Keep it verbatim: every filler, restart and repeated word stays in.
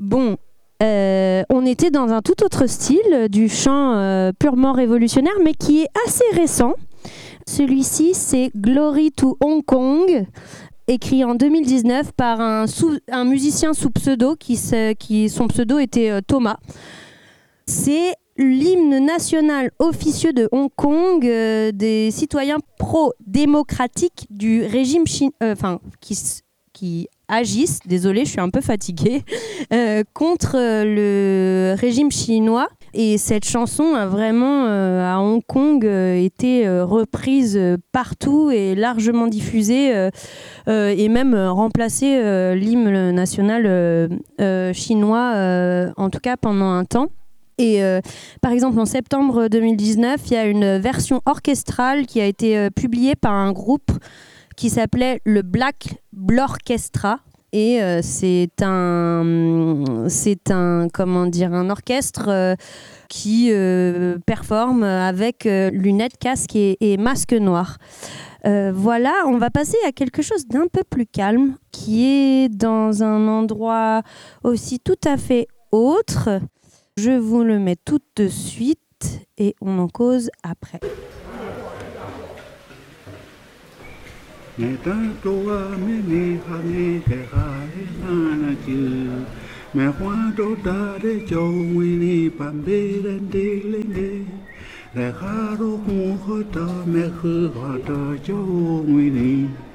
Bon, euh, on était dans un tout autre style, du chant euh, purement révolutionnaire, mais qui est assez récent. Celui-ci, c'est Glory to Hong Kong, écrit en deux mille dix-neuf par un, sous, un musicien sous pseudo, qui, se, qui son pseudo était euh, Thomas. C'est l'hymne national officieux de Hong Kong, euh, des citoyens pro-démocratiques du régime chinois, euh, enfin, qui, qui agissent, désolée, je suis un peu fatiguée, euh, contre le régime chinois. Et cette chanson a vraiment, euh, à Hong Kong, euh, été euh, reprise euh, partout et largement diffusée, euh, euh, et même euh, remplacé euh, l'hymne national euh, euh, chinois, euh, en tout cas pendant un temps. Et euh, par exemple, en septembre deux mille dix-neuf, il y a une version orchestrale qui a été euh, publiée par un groupe qui s'appelait le Black Blorchestra. Et euh, c'est un, c'est un, comment dire, un orchestre euh, qui euh, performe avec euh, lunettes, casque et, et masque noir. Euh, voilà, on va passer à quelque chose d'un peu plus calme, qui est dans un endroit aussi tout à fait autre. Je vous le mets tout de suite et on en cause après. Nghe ta toa mê ni ha ni te hai na chu mẹ hoa đô ta để châu nguy ni pam bê lên đi lên đi để ha đô hùng khó ta mẹ khư hoa ta châu nguy ni